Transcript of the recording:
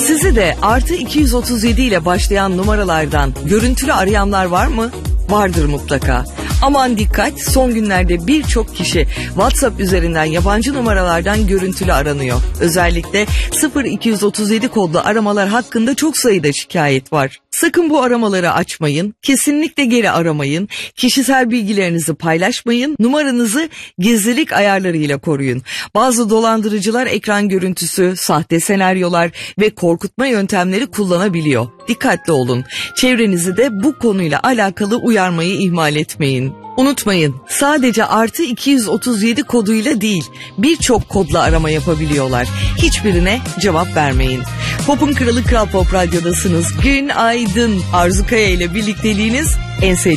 Sizi de artı 237 ile başlayan numaralardan görüntülü arayanlar var mı? Vardır mutlaka. Aman dikkat, son günlerde birçok kişi WhatsApp üzerinden yabancı numaralardan görüntülü aranıyor. Özellikle 0237 kodlu aramalar hakkında çok sayıda şikayet var. Sakın bu aramaları açmayın, kesinlikle geri aramayın, kişisel bilgilerinizi paylaşmayın, numaranızı gizlilik ayarlarıyla koruyun. Bazı dolandırıcılar ekran görüntüsü, sahte senaryolar ve korkutma yöntemleri kullanabiliyor. Dikkatli olun. Çevrenizi de bu konuyla alakalı uyarmayı ihmal etmeyin. Unutmayın, sadece artı 237 koduyla değil, birçok kodla arama yapabiliyorlar. Hiçbirine cevap vermeyin. Pop'un kralı Kral Pop Radyo'dasınız. Günaydın. Arzu Kaya ile birlikteliğiniz en sevdiğim.